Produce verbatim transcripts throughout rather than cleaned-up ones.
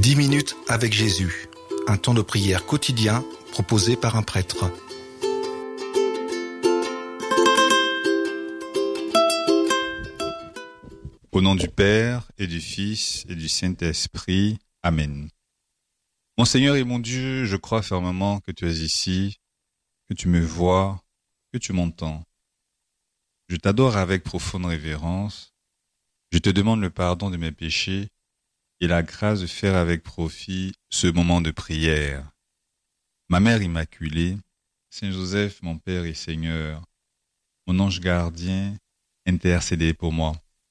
dix minutes avec Jésus, un temps de prière quotidien proposé par un prêtre. Au nom du Père et du Fils et du Saint-Esprit. Amen. Mon Seigneur et mon Dieu, je crois fermement que tu es ici, que tu me vois, que tu m'entends. Je t'adore avec profonde révérence. Je te demande le pardon de mes péchés et la grâce de faire avec profit ce moment de prière. Ma Mère Immaculée, Saint Joseph, mon Père et Seigneur, mon ange gardien, intercédez pour moi.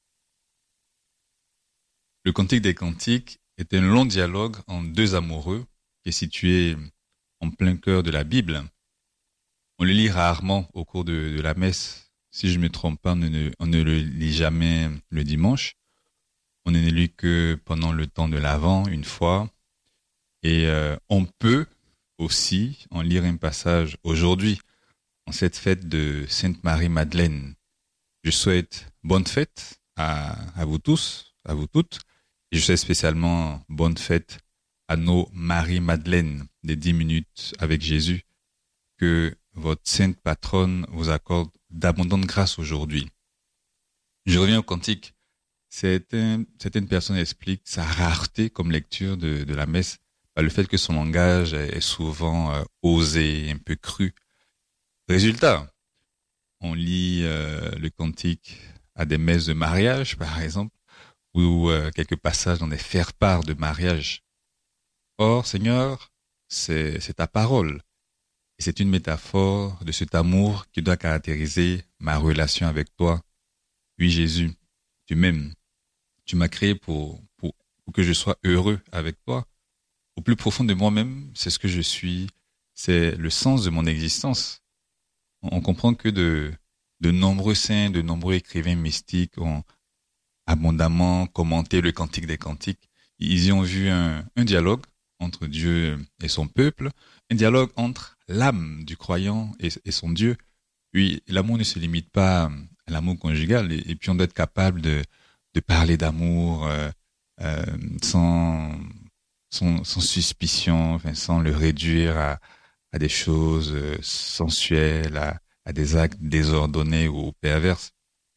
Le Cantique des Cantiques est un long dialogue entre deux amoureux qui est situé en plein cœur de la Bible. On le lit rarement au cours de, de la messe. Si je ne me trompe pas, on ne, on ne le lit jamais le dimanche. On ne le lit que pendant le temps de l'Avent, une fois. Et euh, on peut aussi en lire un passage aujourd'hui, en cette fête de Sainte Marie-Madeleine. Je souhaite bonne fête à, à vous tous, à vous toutes. Et je souhaite spécialement bonne fête à nos Marie-Madeleine des dix minutes avec Jésus. Que votre sainte patronne vous accorde d'abondantes grâces aujourd'hui. Je reviens au cantique. Certaines, certaines personnes expliquent sa rareté comme lecture de, de la messe par le fait que son langage est souvent euh, osé, un peu cru. Résultat, on lit euh, le cantique à des messes de mariage, par exemple, ou euh, quelques passages dans des faire-part de mariage. Or, Seigneur, c'est, c'est ta parole. Et c'est une métaphore de cet amour qui doit caractériser ma relation avec toi. Oui, Jésus, tu m'aimes. Tu m'as créé pour, pour, pour que je sois heureux avec toi. Au plus profond de moi-même, c'est ce que je suis. C'est le sens de mon existence. On, on comprend que de, de nombreux saints, de nombreux écrivains mystiques ont abondamment commenté le Cantique des Cantiques. Ils y ont vu un, un dialogue entre Dieu et son peuple, un dialogue entre l'âme du croyant et, et son Dieu. Oui, l'amour ne se limite pas à l'amour conjugal, et, et puis on doit être capable de, de parler d'amour euh, euh, sans, sans, sans suspicion, enfin, sans le réduire à, à des choses euh, sensuelles, à, à des actes désordonnés ou perverses.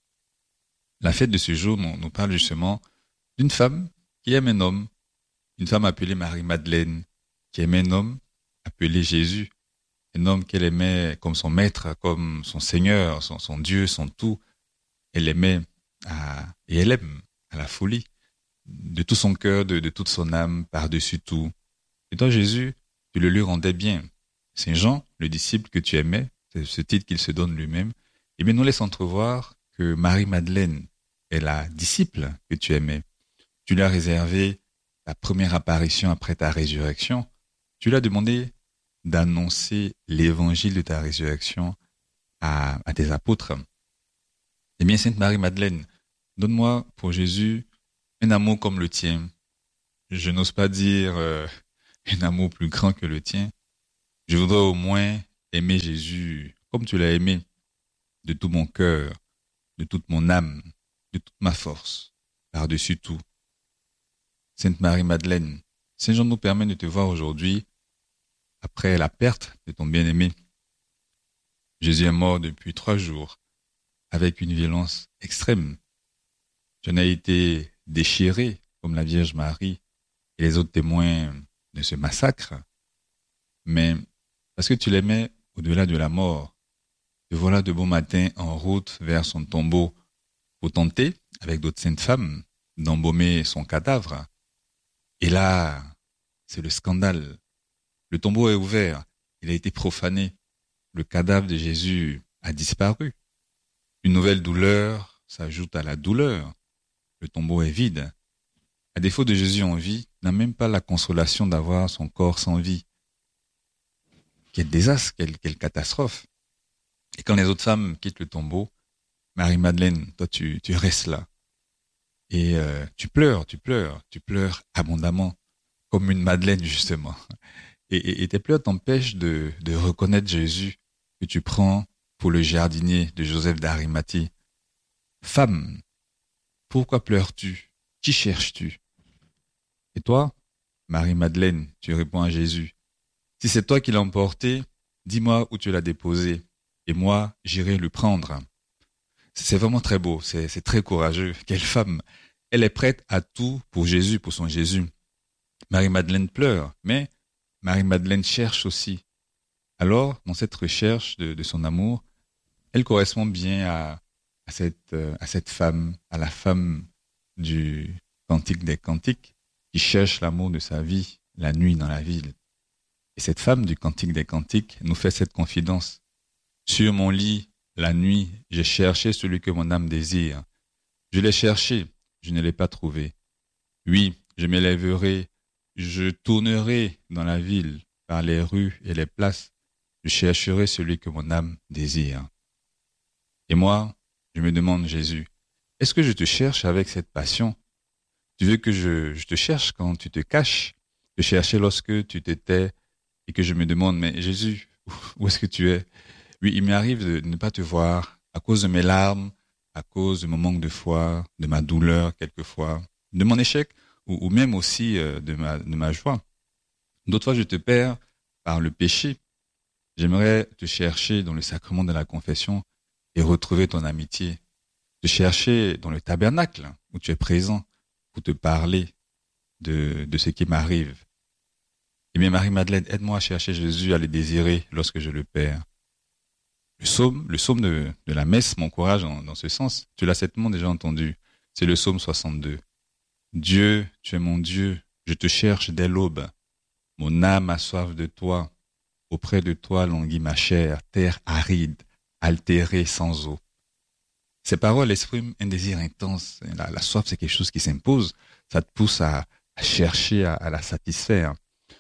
La fête de ce jour nous, nous parle justement d'une femme qui aime un homme, une femme appelée Marie-Madeleine, qui aimait un homme appelé Jésus, un homme qu'elle aimait comme son maître, comme son Seigneur, son, son Dieu, son tout. Elle aimait à, et elle aime à la folie, de tout son cœur, de, de toute son âme, par-dessus tout. Et toi, Jésus, tu le lui rendais bien. Saint Jean, le disciple que tu aimais, c'est ce titre qu'il se donne lui-même, eh bien, nous laisse entrevoir que Marie-Madeleine est la disciple que tu aimais. Tu lui as réservé la première apparition après ta résurrection. Tu lui as demandé d'annoncer l'évangile de ta résurrection à, à tes apôtres. Eh bien, Sainte Marie-Madeleine, donne-moi pour Jésus un amour comme le tien. Je n'ose pas dire euh, un amour plus grand que le tien. Je voudrais au moins aimer Jésus comme tu l'as aimé, de tout mon cœur, de toute mon âme, de toute ma force, par-dessus tout. Sainte Marie-Madeleine, Saint Jean nous permet de te voir aujourd'hui après la perte de ton bien-aimé. Jésus est mort depuis trois jours avec une violence extrême. Tu en as été déchiré comme la Vierge Marie et les autres témoins de ce massacre. Mais parce que tu l'aimais au-delà de la mort, te voilà de bon matin en route vers son tombeau pour tenter, avec d'autres saintes femmes, d'embaumer son cadavre. Et là, c'est le scandale. Le tombeau est ouvert, il a été profané. Le cadavre de Jésus a disparu. Une nouvelle douleur s'ajoute à la douleur. Le tombeau est vide. À défaut de Jésus en vie, n'a même pas la consolation d'avoir son corps sans vie. Quel désastre, quelle, quelle catastrophe. Et quand les autres femmes quittent le tombeau, Marie-Madeleine, toi tu, tu restes là. Et euh, tu pleures, tu pleures, tu pleures abondamment, comme une Madeleine justement. Et, et, et tes pleurs t'empêchent de, de reconnaître Jésus que tu prends pour le jardinier de Joseph d'Arimathie. Femme, pourquoi pleures-tu? Qui cherches-tu? Et toi, Marie-Madeleine, tu réponds à Jésus. Si c'est toi qui l'as emporté, dis-moi où tu l'as déposé, et moi, j'irai le prendre. C'est vraiment très beau, c'est, c'est très courageux. Quelle femme! Elle est prête à tout pour Jésus, pour son Jésus. Marie-Madeleine pleure, mais Marie-Madeleine cherche aussi. Alors, dans cette recherche de, de son amour, elle correspond bien à, à, cette, euh, à cette femme, à la femme du Cantique des Cantiques, qui cherche l'amour de sa vie, la nuit dans la ville. Et cette femme du Cantique des Cantiques nous fait cette confidence. Sur mon lit, la nuit, j'ai cherché celui que mon âme désire. Je l'ai cherché, je ne l'ai pas trouvé. Oui, je m'élèverai, je tournerai dans la ville, par les rues et les places. Je chercherai celui que mon âme désire. Et moi, je me demande, Jésus, est-ce que je te cherche avec cette passion? Tu veux que je, je te cherche quand tu te caches, te chercher lorsque tu t'étais et que je me demande, mais Jésus, où est-ce que tu es? Oui, il m'arrive de ne pas te voir à cause de mes larmes, à cause de mon manque de foi, de ma douleur quelquefois, de mon échec ou, ou même aussi euh, de, ma, de ma joie. D'autres fois, je te perds par le péché. J'aimerais te chercher dans le sacrement de la confession et retrouver ton amitié. Te chercher dans le tabernacle où tu es présent pour te parler de, de ce qui m'arrive. Eh bien, Marie-Madeleine, aide-moi à chercher Jésus, à le désirer lorsque je le perds. Le psaume, le psaume de, de la messe m'encourage dans, dans ce sens. Tu l'as certainement déjà entendu. C'est le psaume soixante-deux. Dieu, tu es mon Dieu, je te cherche dès l'aube. Mon âme a soif de toi. Auprès de toi languit ma chair, terre aride, altérée sans eau. Ces paroles expriment un désir intense. La, la soif, c'est quelque chose qui s'impose. Ça te pousse à, à chercher, à, à la satisfaire.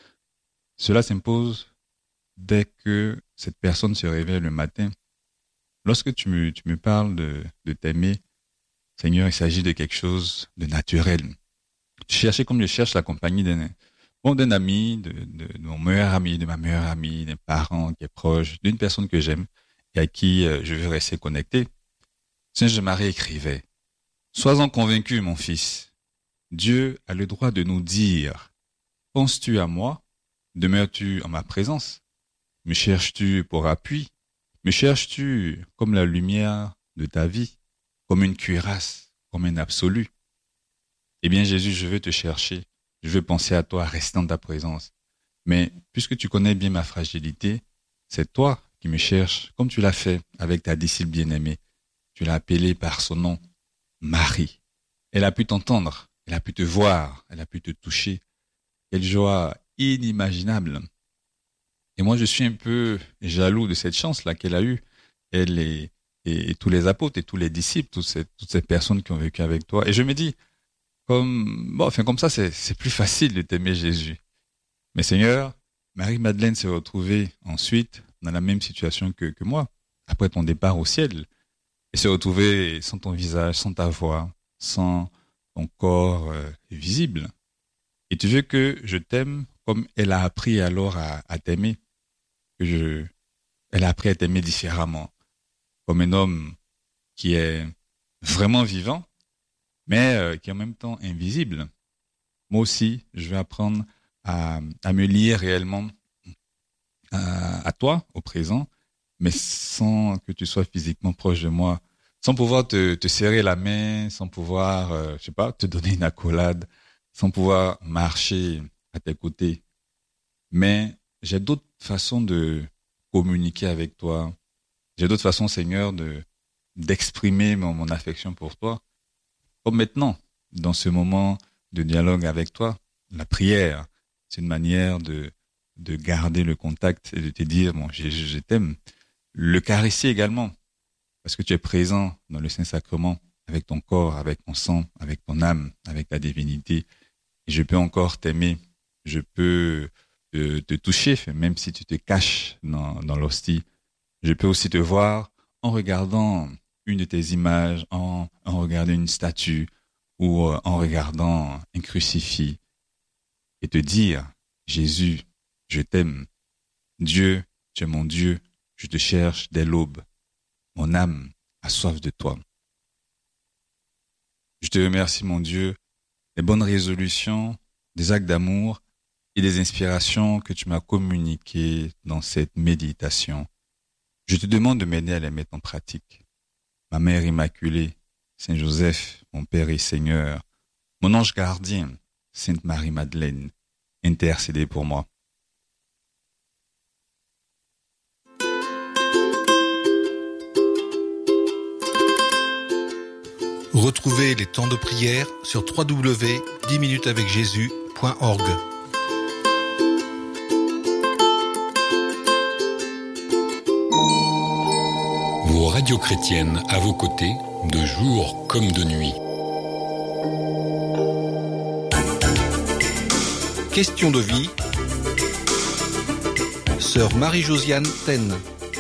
Cela s'impose dès que cette personne se réveille le matin. Lorsque tu me, tu me parles de, de t'aimer, Seigneur, il s'agit de quelque chose de naturel. Chercher comme je cherche la compagnie d'un, bon, d'un ami, de, de, de mon meilleur ami, de ma meilleure amie, d'un parent qui est proche, d'une personne que j'aime et à qui euh, je veux rester connecté. Saint Marie écrivait, « Sois-en convaincu, mon fils. Dieu a le droit de nous dire, « Penses-tu à moi? Demeures-tu en ma présence? Me cherches-tu pour appui? Me cherches-tu comme la lumière de ta vie, comme une cuirasse, comme un absolu? Eh bien, Jésus, je veux te chercher. Je veux penser à toi, rester dans ta présence. Mais puisque tu connais bien ma fragilité, c'est toi qui me cherches, comme tu l'as fait avec ta disciple bien-aimée. Tu l'as appelée par son nom, Marie. Elle a pu t'entendre, elle a pu te voir, elle a pu te toucher. Quelle joie inimaginable. Et moi, je suis un peu jaloux de cette chance-là qu'elle a eue. Elle et, et, et tous les apôtres et tous les disciples, toutes ces, toutes ces personnes qui ont vécu avec toi. Et je me dis, comme, bon, enfin, comme ça, c'est, c'est plus facile de t'aimer Jésus. Mais Seigneur, Marie-Madeleine s'est retrouvée ensuite dans la même situation que, que moi, après ton départ au ciel. Elle s'est retrouvée sans ton visage, sans ta voix, sans ton corps euh, visible. Et tu veux que je t'aime comme elle a appris alors à, à t'aimer, que je, elle a appris à t'aimer différemment, comme un homme qui est vraiment vivant, mais euh, qui est en même temps invisible. Moi aussi, je vais apprendre à, à me lier réellement à, à toi, au présent, mais sans que tu sois physiquement proche de moi, sans pouvoir te, te serrer la main, sans pouvoir, euh, je sais pas, te donner une accolade, sans pouvoir marcher à tes côtés. Mais j'ai d'autres façons de communiquer avec toi. J'ai d'autres façons, Seigneur, de d'exprimer mon, mon affection pour toi. Comme maintenant, dans ce moment de dialogue avec toi, la prière, c'est une manière de de garder le contact et de te dire, bon, je, je, je t'aime. L'Eucharistie également, parce que tu es présent dans le Saint-Sacrement avec ton corps, avec ton sang, avec ton âme, avec ta divinité. Et je peux encore t'aimer. Je peux te, te toucher, même si tu te caches dans, dans l'hostie. Je peux aussi te voir en regardant une de tes images, en, en regardant une statue ou en regardant un crucifix et te dire, Jésus, je t'aime. Dieu, tu es mon Dieu. Je te cherche dès l'aube. Mon âme a soif de toi. Je te remercie, mon Dieu, des bonnes résolutions, des actes d'amour et des inspirations que tu m'as communiquées dans cette méditation. Je te demande de m'aider à les mettre en pratique. Ma Mère Immaculée, Saint Joseph, mon Père et Seigneur, mon ange gardien, Sainte Marie-Madeleine, intercédez pour moi. Retrouvez les temps de prière sur w w w point dix minutes avec jésus point org. Vos radios chrétiennes à vos côtés, de jour comme de nuit. Question de vie. Sœur Marie-Josiane Taine.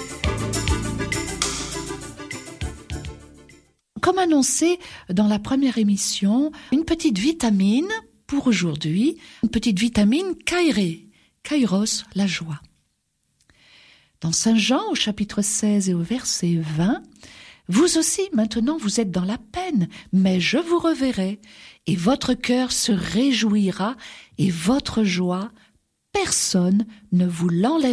Comme annoncé dans la première émission, une petite vitamine pour aujourd'hui, une petite vitamine Kairé, Kairos, la joie. Dans Saint Jean, au chapitre seize et au verset vingt, « Vous aussi, maintenant, vous êtes dans la peine, mais je vous reverrai, et votre cœur se réjouira, et votre joie, personne ne vous l'enlèvera. »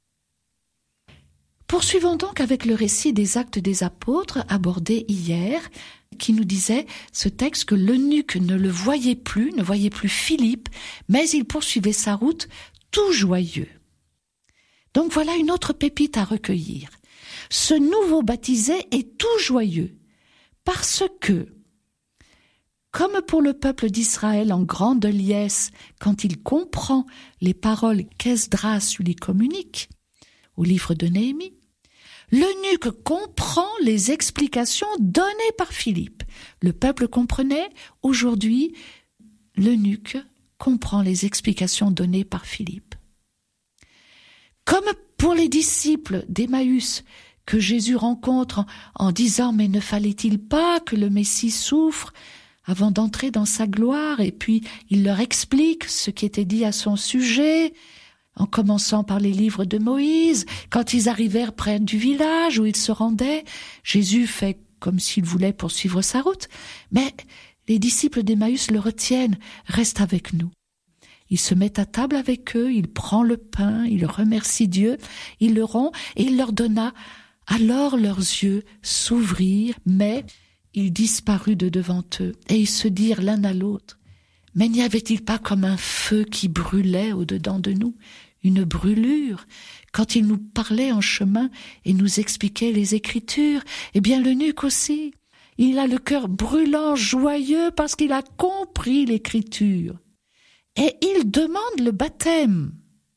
Poursuivons donc avec le récit des Actes des Apôtres abordé hier, qui nous disait ce texte que l'eunuque ne le voyait plus, ne voyait plus Philippe, mais il poursuivait sa route tout joyeux. Donc voilà une autre pépite à recueillir. Ce nouveau baptisé est tout joyeux, parce que, comme pour le peuple d'Israël en grande liesse, quand il comprend les paroles qu'Esdras lui communique, au livre de Néhémie, l'eunuque comprend les explications données par Philippe. Le peuple comprenait, aujourd'hui, l'eunuque comprend les explications données par Philippe. Comme pour les disciples d'Emmaüs, que Jésus rencontre en, en disant « Mais ne fallait-il pas que le Messie souffre avant d'entrer dans sa gloire ?» Et puis il leur explique ce qui était dit à son sujet, en commençant par les livres de Moïse. Quand ils arrivèrent près du village où ils se rendaient, Jésus fait comme s'il voulait poursuivre sa route, mais les disciples d'Emmaüs le retiennent, « Reste avec nous ». Il se met à table avec eux, il prend le pain, il remercie Dieu, il le rompt et il leur donna. Alors leurs yeux s'ouvrirent, mais il disparut de devant eux, et ils se dirent l'un à l'autre, « Mais n'y avait-il pas comme un feu qui brûlait au-dedans de nous, une brûlure, quand il nous parlait en chemin et nous expliquait les Écritures? Eh bien l'eunuque aussi, il a le cœur brûlant, joyeux, parce qu'il a compris l'Écriture. Et il demande le baptême. »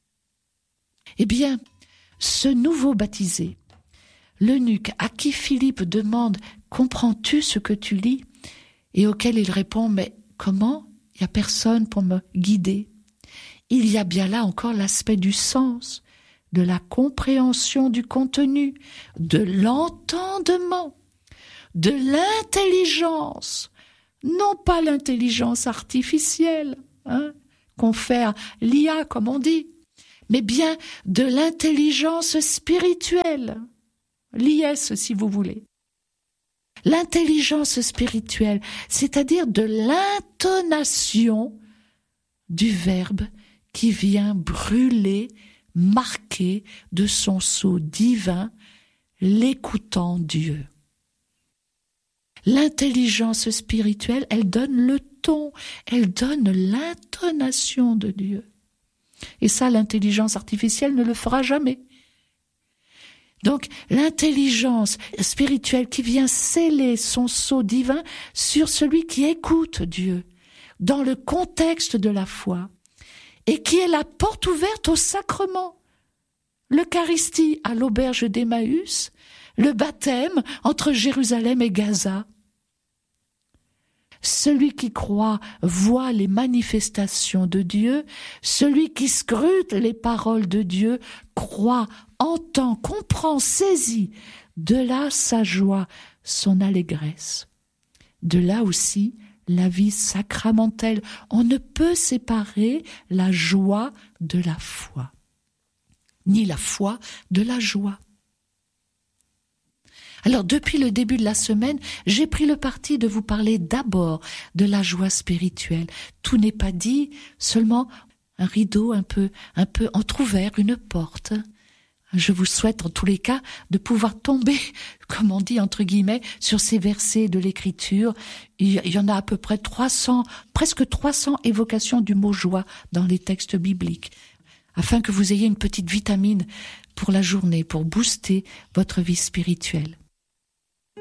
Eh bien, ce nouveau baptisé, l'eunuque à qui Philippe demande « Comprends-tu ce que tu lis ?» et auquel il répond « Mais comment ? Il n'y a personne pour me guider. » Il y a bien là encore l'aspect du sens, de la compréhension du contenu, de l'entendement, de l'intelligence, non pas l'intelligence artificielle, hein, confère l'I A comme on dit, mais bien de l'intelligence spirituelle, l'I S si vous voulez. L'intelligence spirituelle, c'est-à-dire de l'intonation du verbe qui vient brûler, marquer de son sceau divin, l'écoutant Dieu. L'intelligence spirituelle, elle donne le ton, elle donne l'intonation de Dieu. Et ça, l'intelligence artificielle ne le fera jamais. Donc, l'intelligence spirituelle qui vient sceller son sceau divin sur celui qui écoute Dieu, dans le contexte de la foi, et qui est la porte ouverte au sacrement. L'Eucharistie à l'auberge d'Emmaüs, le baptême entre Jérusalem et Gaza. Celui qui croit voit les manifestations de Dieu, celui qui scrute les paroles de Dieu croit, entend, comprend, saisit. De là sa joie, son allégresse. De là aussi la vie sacramentelle. On ne peut séparer la joie de la foi, ni la foi de la joie. Alors, depuis le début de la semaine, j'ai pris le parti de vous parler d'abord de la joie spirituelle. Tout n'est pas dit, seulement un rideau un peu, un peu entrouvert, une porte. Je vous souhaite en tous les cas de pouvoir tomber, comme on dit entre guillemets, sur ces versets de l'Écriture. Il y en a à peu près trois cents, presque trois cents évocations du mot joie dans les textes bibliques, afin que vous ayez une petite vitamine pour la journée, pour booster votre vie spirituelle.